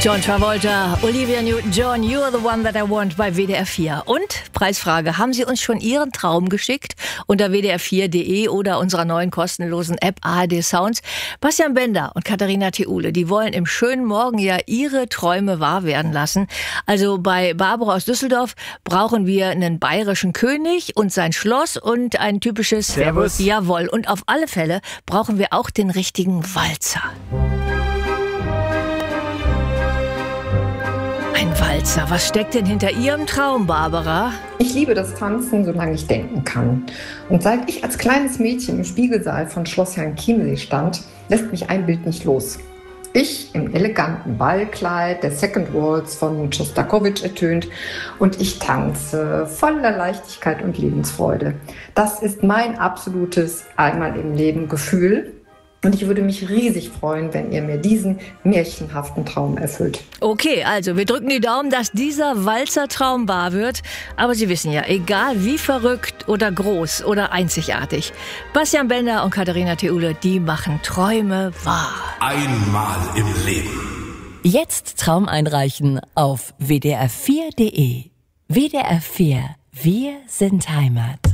John Travolta, Olivia Newton-John, You're the One That I Want bei WDR 4. Und Preisfrage, haben Sie uns schon Ihren Traum geschickt? Unter wdr4.de oder unserer neuen kostenlosen App ARD Sounds. Bastian Bender und Katharina Theule, die wollen im schönen Morgenjahr ihre Träume wahr werden lassen. Also bei Barbara aus Düsseldorf brauchen wir einen bayerischen König und sein Schloss und ein typisches Servus. Jawohl. Und auf alle Fälle brauchen wir auch den richtigen Walzer. Ein Walzer. Was steckt denn hinter Ihrem Traum, Barbara? Ich liebe das Tanzen, solange ich denken kann. Und seit ich als kleines Mädchen im Spiegelsaal von Schloss Herrenchiemsee stand, lässt mich ein Bild nicht los. Ich im eleganten Ballkleid, der Second Waltz von Schostakowitsch ertönt und ich tanze voller Leichtigkeit und Lebensfreude. Das ist mein absolutes Einmal im Leben Gefühl. Und ich würde mich riesig freuen, wenn ihr mir diesen märchenhaften Traum erfüllt. Okay, also wir drücken die Daumen, dass dieser Walzertraum wahr wird. Aber Sie wissen ja, egal wie verrückt oder groß oder einzigartig, Bastian Bender und Katharina Theule, die machen Träume wahr. Einmal im Leben. Jetzt Traum einreichen auf wdr4.de. WDR 4. Wir sind Heimat.